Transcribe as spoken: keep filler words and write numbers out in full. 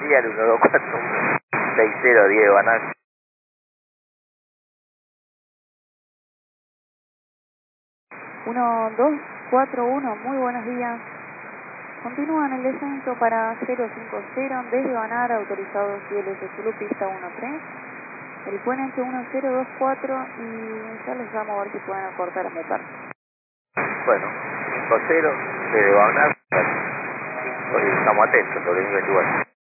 día el uno dos cuatro uno seis cero Diego Anac. uno dos cuatro uno, muy buenos días. Continúan el descenso para cero cinco cero desde Banar, autorizados fieles de Zulu, pista uno tres. El puente uno cero dos cuatro y ya les llamo a ver si pueden acortar a mi parte. Bueno, cinco cero desde Banar. Estamos atentos sobre el nivel igual.